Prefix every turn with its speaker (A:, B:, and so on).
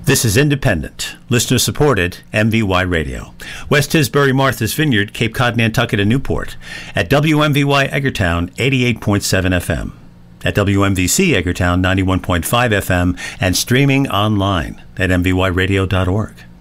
A: This is independent, listener-supported MVY Radio. West Tisbury, Martha's Vineyard, Cape Cod, Nantucket, and Newport. At WMVY Eggertown, 88.7 FM. At WMVC Eggertown, 91.5 FM. And streaming online at mvyradio.org.